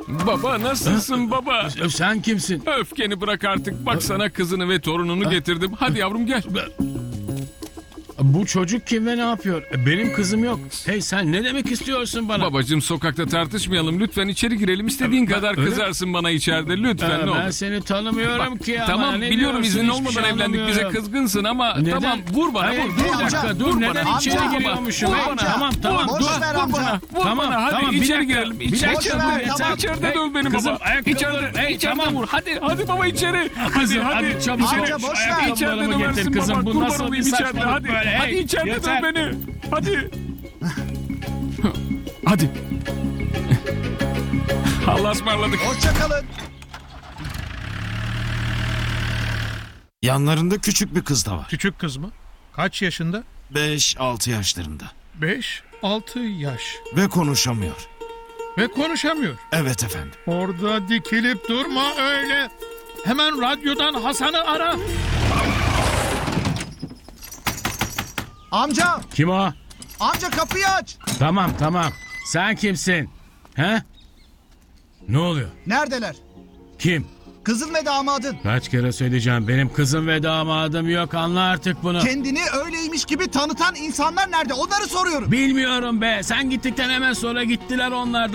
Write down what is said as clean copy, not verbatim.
Baba nasılsın baba? Sen kimsin? Öfkeni bırak artık. Bak sana kızını ve torununu getirdim. Hadi yavrum gel. Bu çocuk kim ve ne yapıyor? Benim kızım yok. Hey, sen ne demek istiyorsun bana? Babacığım sokakta tartışmayalım. Lütfen içeri girelim. İstediğin kadar öyle kızarsın bana içeride. Lütfen ne olur. Ben seni tanımıyorum Bak, ki. tamam ama ne biliyorum diyorsun? izin Hiçbir olmadan şey evlendik, bize anlamıyorum. kızgınsın ama Neden? tamam vur bana Hayır, vur. bir Bir dakika, dakika, dur, vur neden bana. içeri Vur bana, giriyormuşum? vur Hey, bana. tamam, Vur dur. bana, ver vur bana, amca. vur Tamam, bana. Hadi tamam, bir içeri dakika. girelim. Bir İçeri dakika, içeride, tamam. içeride Hey, döv beni kızım, baba. ayakkabılarım. İçeride, Hey, içeride tamam. vur. Hadi baba içeri. Kızım, Hadi. hadi çabuk İçeri- Amca, boş ver. İçeride Ayakkabılarımı döversin getir kızım. baba. Bu Kurban nasıl bir olayım içeride. saçmalık Hadi. böyle? Hey, Hadi içeride yeter. döv beni. Hadi. Hadi. Allah'a ısmarladık. Hoşçakalın. Yanlarında küçük bir kız da var. Küçük kız mı? Kaç yaşında? 5-6 yaşlarında. 5-6 yaş. Ve konuşamıyor. Ve konuşamıyor. Evet efendim. Orada dikilip durma öyle. Hemen radyodan Hasan'ı ara. Amca, Kim o? amca kapıyı aç. Tamam. Sen kimsin? He? Ne oluyor? Neredeler? Kim? Kızın ve damadın. Kaç kere söyleyeceğim, benim kızım ve damadım yok, anla artık bunu. Kendini öyleymiş gibi tanıtan insanlar nerede? Onları soruyorum. Bilmiyorum be, sen gittikten hemen sonra gittiler onlar da.